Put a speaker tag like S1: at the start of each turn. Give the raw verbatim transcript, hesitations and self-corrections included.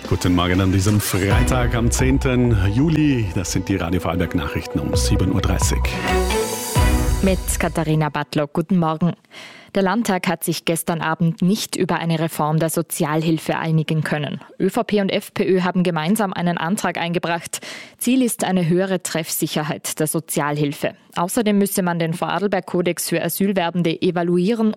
S1: Guten Morgen an diesem Freitag am zehnten Juli. Das sind die Radio Vorarlberg Nachrichten um sieben Uhr dreißig.
S2: Mit Katharina Bartlock, guten Morgen. Der Landtag hat sich gestern Abend nicht über eine Reform der Sozialhilfe einigen können. ÖVP und FPÖ haben gemeinsam einen Antrag eingebracht. Ziel ist eine höhere Treffsicherheit der Sozialhilfe. Außerdem müsse man den Vorarlberg-Kodex für Asylwerbende evaluieren